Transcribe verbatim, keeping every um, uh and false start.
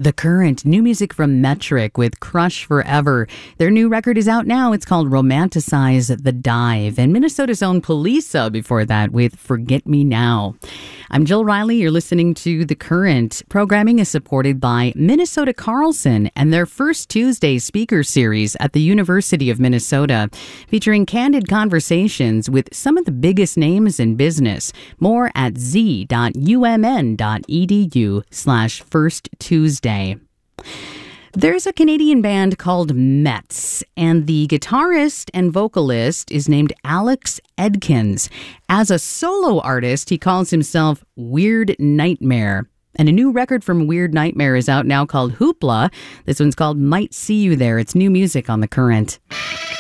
The Current, new music from Metric with Crush Forever. Their new record is out now. It's called Romanticize the Dive. And Minnesota's own Poliça before that with Forget Me Now. I'm Jill Riley. You're listening to The Current. Programming is supported by Minnesota Carlson and their First Tuesday speaker series at the University of Minnesota, featuring candid conversations with some of the biggest names in business. More at z.umn.edu slash First Tuesday. There's a Canadian band called Metz, and the guitarist and vocalist is named Alex Edkins. As a solo artist, he calls himself Weird Nightmare. And a new record from Weird Nightmare is out now called Hoopla. This one's called Might See You There. It's new music on The Current.